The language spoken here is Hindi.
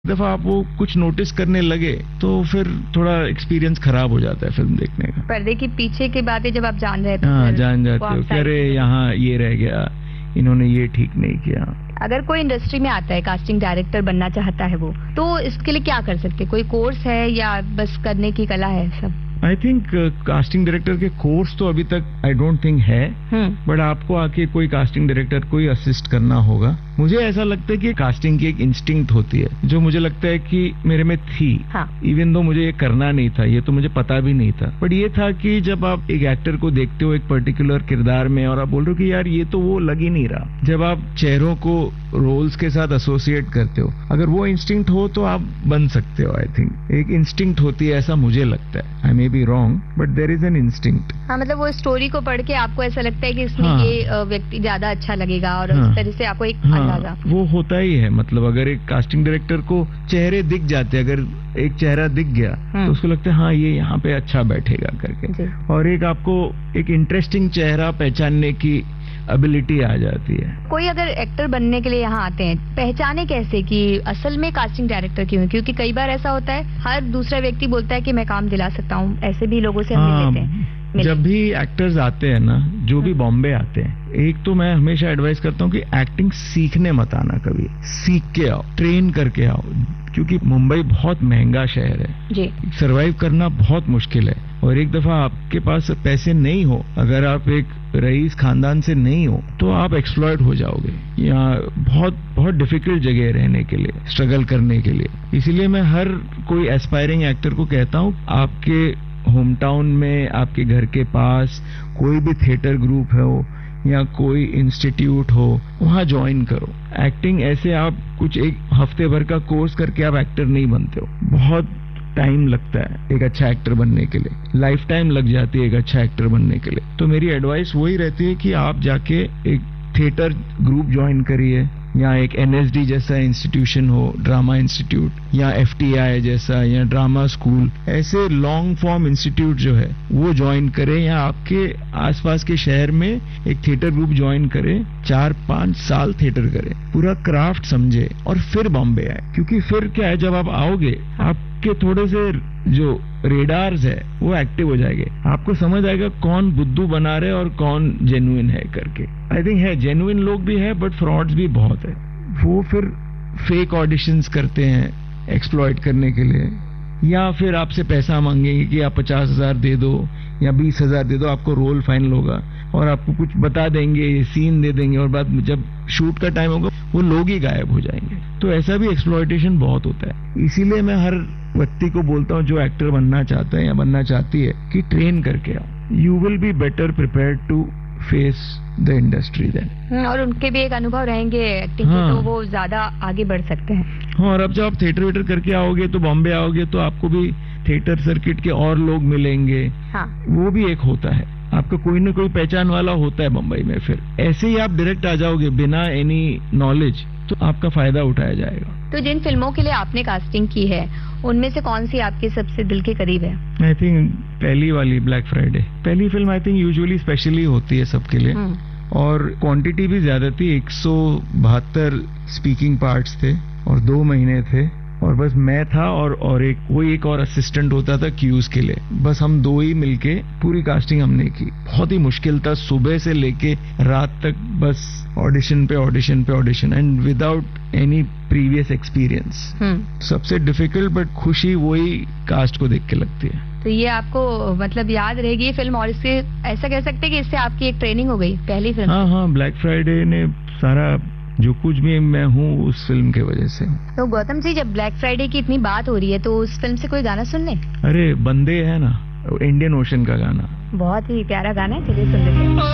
दफा आप वो कुछ नोटिस करने लगे तो फिर थोड़ा एक्सपीरियंस खराब हो जाता है फिल्म देखने का। पर्दे के पीछे की बातें जब आप जान रहे थे, हाँ, जान जाते हो कि अरे यहाँ ये रह गया, इन्होंने ये ठीक नहीं किया। अगर कोई इंडस्ट्री में आता है, कास्टिंग डायरेक्टर बनना चाहता है वो, तो इसके लिए क्या कर सकते? कोई कोर्स है या बस करने की कला है सब? आई थिंक कास्टिंग डायरेक्टर के कोर्स तो अभी तक आई डोंट थिंक है, बट आपको आके कोई कास्टिंग डायरेक्टर कोई असिस्ट करना होगा। मुझे ऐसा लगता है कि कास्टिंग की एक इंस्टिंक्ट होती है जो मुझे लगता है कि मेरे में थी। इवन दो मुझे ये करना नहीं था, ये तो मुझे पता भी नहीं था, बट ये था कि जब आप एक एक्टर को देखते हो एक पर्टिकुलर किरदार में और आप बोल रहे हो कि यार ये तो वो लग ही नहीं रहा, जब आप चेहरों को रोल्स के साथ एसोसिएट करते हो, अगर वो इंस्टिंक्ट हो तो आप बन सकते हो। आई थिंक एक इंस्टिंक्ट होती है, ऐसा मुझे लगता है। आई may be wrong but there is an instinct. हाँ, मतलब वो स्टोरी को पढ़ के आपको ऐसा लगता है कि इसमें ये व्यक्ति ज्यादा अच्छा लगेगा और उस तरह से आपको एक अंदाजा। वो होता ही है। मतलब अगर एक कास्टिंग डायरेक्टर को चेहरे दिख जाते, अगर एक चेहरा दिख गया तो उसको लगता है हाँ ये यहाँ पे अच्छा बैठेगा करके, और एक आपको एक इंटरेस्टिंग चेहरा पहचानने की एबिलिटी आ जाती है। कोई अगर एक्टर बनने के लिए यहाँ आते हैं, पहचाने कैसे कि असल में कास्टिंग डायरेक्टर क्यों है? क्योंकि कई बार ऐसा होता है हर दूसरा व्यक्ति बोलता है कि मैं काम दिला सकता हूँ, ऐसे भी लोगों से हम मिल लेते हैं। जब भी एक्टर्स आते हैं ना, जो भी बॉम्बे आते हैं, एक तो मैं हमेशा एडवाइस करता हूँ कि एक्टिंग सीखने मत आना, कभी सीख के आओ, ट्रेन करके आओ, क्योंकि मुंबई बहुत महंगा शहर है जी, सरवाइव करना बहुत मुश्किल है। और एक दफा आपके पास पैसे नहीं हो, अगर आप एक रईस खानदान से नहीं हो, तो आप एक्सप्लॉयट हो जाओगे। यहाँ बहुत बहुत डिफिकल्ट जगह है रहने के लिए, स्ट्रगल करने के लिए। इसीलिए मैं हर कोई एस्पायरिंग एक्टर को कहता हूँ, आपके होम टाउन में, आपके घर के पास कोई भी थिएटर ग्रुप हो या कोई इंस्टीट्यूट हो, वहाँ ज्वाइन करो। एक्टिंग ऐसे आप कुछ एक हफ्ते भर का कोर्स करके आप एक्टर नहीं बनते हो, बहुत टाइम लगता है एक अच्छा एक्टर बनने के लिए, लाइफ टाइम लग जाती है एक अच्छा एक्टर बनने के लिए। तो मेरी एडवाइस वही रहती है कि आप जाके एक थिएटर ग्रुप ज्वाइन करिए, या एक NSD जैसा इंस्टीट्यूशन हो, ड्रामा इंस्टीट्यूट, या FTI जैसा, या ड्रामा स्कूल, ऐसे लॉन्ग फॉर्म इंस्टीट्यूट जो है वो ज्वाइन करें, या आपके आसपास के शहर में एक थिएटर ग्रुप ज्वाइन करें, 4-5 साल थिएटर करें, पूरा क्राफ्ट समझे और फिर बॉम्बे आए। क्योंकि फिर क्या है, जब आप आओगे आपके थोड़े से जो रेडार्स है वो एक्टिव हो जाएंगे, आपको समझ आएगा कौन बुद्धू बना रहे और कौन जेन्युइन है करके। आई थिंक है, जेन्युइन लोग भी है बट फ्रॉड्स भी बहुत है। वो फिर फेक ऑडिशंस करते हैं एक्सप्लॉइट करने के लिए, या फिर आपसे पैसा मांगेंगे कि आप 50,000 दे दो या 20,000 दे दो, आपको रोल फाइनल होगा, और आपको कुछ बता देंगे, सीन दे देंगे, और बाद जब शूट का टाइम होगा वो लोग ही गायब हो जाएंगे। तो ऐसा भी एक्सप्लॉइटेशन बहुत होता है। इसीलिए मैं हर व्यक्ति को बोलता हूँ जो एक्टर बनना चाहता है या बनना चाहती है कि ट्रेन करके आओ, you will be better prepared to face the industry then. और उनके भी एक अनुभव रहेंगे एक्टिंग के, तो वो ज्यादा आगे बढ़ सकते हैं। हाँ, और अब जब आप थिएटर वेटर करके आओगे तो बॉम्बे आओगे तो आपको भी थिएटर सर्किट के और लोग मिलेंगे। वो भी एक होता है, आपका कोई ना कोई पहचान वाला होता है बम्बई में। फिर ऐसे ही आप डायरेक्ट आ जाओगे बिना एनी नॉलेज, तो आपका फायदा उठाया जाएगा। तो जिन फिल्मों के लिए आपने कास्टिंग की है, उनमें से कौन सी आपके सबसे दिल के करीब है? आई थिंक पहली वाली ब्लैक फ्राइडे, पहली film I think usually specially होती है सबके लिए, और क्वांटिटी भी ज्यादा थी। 172 स्पीकिंग पार्ट्स थे और 2 महीने थे, और बस मैं था और एक और असिस्टेंट होता था क्यूज के लिए। बस हम 2 ही मिलके पूरी कास्टिंग हमने की। बहुत ही मुश्किल था, सुबह से लेके रात तक बस ऑडिशन पे ऑडिशन पे audition, and without any previous experience. सबसे डिफिकल्ट बट खुशी वही कास्ट को देख के लगती है। तो ये आपको मतलब याद रहेगी ये फिल्म, और इससे ऐसा कह सकते हैं कि इससे आपकी एक ट्रेनिंग हो गई पहली फिल्म? हाँ, ब्लैक फ्राइडे ने सारा जो कुछ भी मैं हूँ उस फिल्म के वजह से। तो गौतम जी, जब ब्लैक फ्राइडे की इतनी बात हो रही है तो उस फिल्म से कोई गाना सुन ले? अरे बंदे है ना, इंडियन ओशन का गाना, बहुत ही प्यारा गाना है, चलिए सुन लेते हैं।